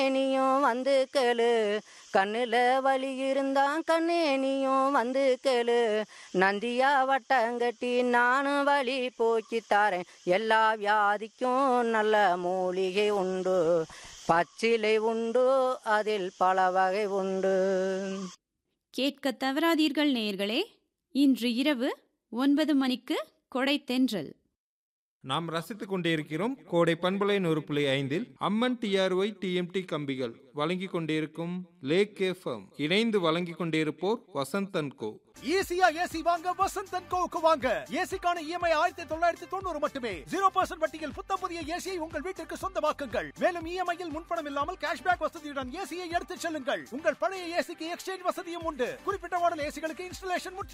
நீயும் வந்து கேளு, கண்ணுல வலி இருந்தான் கண்ணே நீயும் வந்து கேளு, நந்தியா வட்டங்கட்டி நானும் வலி போக்கி தாரேன், எல்லா வியாதிக்கும் நல்ல மூலிகை உண்டு, பச்சிலை உண்டு அதில் பல வகை உண்டு. கேட்க தவறாதீர்கள் நேயர்களே, இன்று இரவு 9 மணிக்கு கொடை தென்றல். நாம் ரசித்துக் கொண்டிருக்கிறோம் கோடை பண்பலை 100.5 அம்மன் டிஆர்ஒய் டிஎம்டி கம்பிகள் வழங்கிக் கொண்டிருக்கும் லேக் எஃப்எம். இணைந்து வழங்கிக் கொண்டிருப்போர் வசந்தன் கோ. ஈஸியா ஏசி வாங்க வசந்தன் கோவுக்கு வாங்க. ஏசிக்கான இஎம்ஐ 1990 மட்டுமே. 0% வட்டியில் புத்தம் புதிய ஏசியை உங்கள் வீட்டிற்கு சொந்தமாக்குங்கள். மேலும் இஎம்ஐயில் முன்பணம் இல்லாமல் கேஷ்பேக் வசதியுடன் ஏசியை எடுத்துச் செல்லுங்கள். உங்கள் பழைய ஏசிக்கு எக்ஸ்சேஞ்ச் வசதியும் உண்டு. குறிப்பிட்ட மாடல் ஏசிகளுக்கு இன்ஸ்டலேஷன்